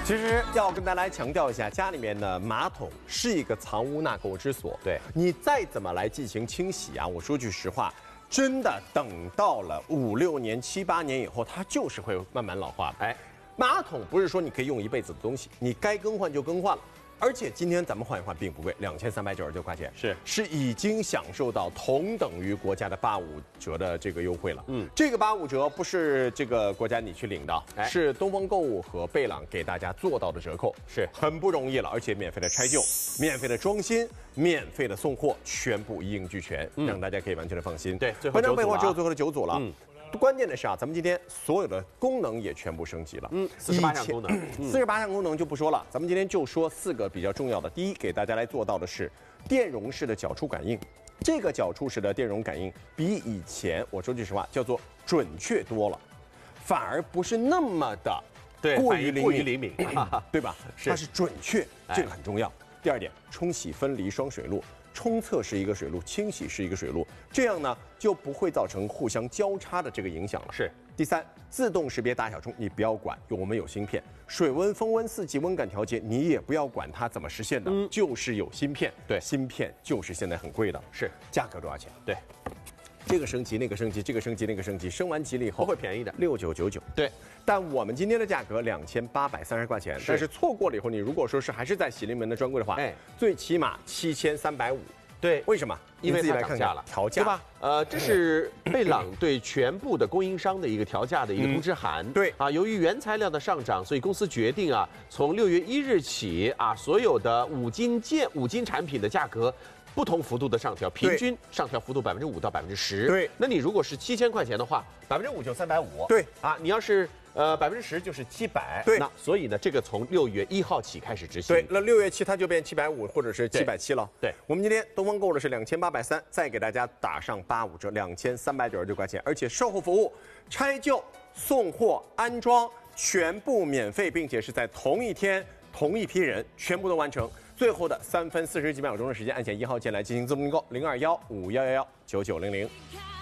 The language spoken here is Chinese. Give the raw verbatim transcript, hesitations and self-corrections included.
其实要跟大家来强调一下，家里面的马桶是一个藏污纳垢之所。 对， 你再怎么来进行清洗啊，我说句实话，真的等到了五六年、七八年以后，它就是会慢慢老化的。哎，马桶不是说你可以用一辈子的东西，你该更换就更换了。 而且今天咱们换一换并不贵，两千三百九十九块钱， 是是已经享受到同等于国家的八五折的这个优惠了。 嗯， 这个八五折不是这个国家你去领的， 哎是东风购物和贝朗给大家做到的折扣， 是很不容易了，而且免费的拆旧、免费的装新、免费的送货，全部一应俱全， 嗯、 让大家可以完全的放心。 对，最后反正九组了、啊， 备货只有最后的九组了。 嗯。 关键的是啊，咱们今天所有的功能也全部升级了。 嗯，四十八项功能， 四十八项功能就不说了，咱们今天就说四个比较重要的。第一，给大家来做到的是电容式的脚触感应。这个脚触式的电容感应比以前，我说句实话，叫做准确多了，反而不是那么的对过于灵敏， 过于灵敏， 对吧？ 是它是准确， 哎这个很重要。第二点，冲洗分离双水路。 冲测是一个水路，清洗是一个水路，这样呢就不会造成互相交叉的这个影响了。 是。 第三，自动识别大小冲，你不要管，我们有芯片，水温、风温、四季温感调节，你也不要管它怎么实现的，嗯、就是有芯片。 对， 芯片就是现在很贵的。 是。 价格多少钱？ 对。 这个升级，那个升级，这个升级，那个升级，升完级了以后不会便宜的， 六九九九。 对， 但我们今天的价格两千八百三十块钱，但是错过了以后，你如果说是还是在喜临门的专柜的话，哎，最起码七千三百五。对，为什么？ 因为它它涨价了， 调价对吧？呃，这是贝朗对全部的供应商的一个调价的一个通知函。 嗯、对啊，由于原材料的上涨，所以公司决定啊，从六月一日起啊，所有的五金件、五金产品的价格。 不同幅度的上调，平均上调幅度百分之五到百分之十。 对， 那你如果是七千块钱的话，百分之五就三百五。 对啊，你要是呃百分之十就是七百。 对， 那所以呢，这个从六月一号起开始执行。 对，那六月七它就变七百五或者是七百七了。 对， 我们今天东风购的是两千八百三，再给大家打上八五折，两千三百九十九块钱，而且售后服务、拆旧、送货、安装全部免费，并且是在同一天、同一批人全部都完成。 最后的三分四十几秒钟的时间，按下一号键来进行自动订购，零二幺五幺幺幺九九零零。